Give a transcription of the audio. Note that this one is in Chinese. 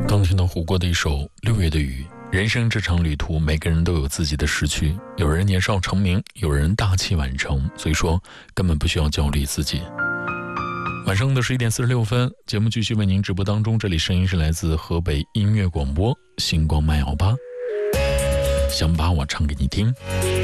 刚听到胡歌的一首《六月的雨》。人生这场旅途，每个人都有自己的时区，有人年少成名，有人大器晚成，所以说根本不需要焦虑自己。晚上的11:46，节目继续为您直播当中，这里声音是来自河北音乐广播星光慢摇吧，想把我唱给你听。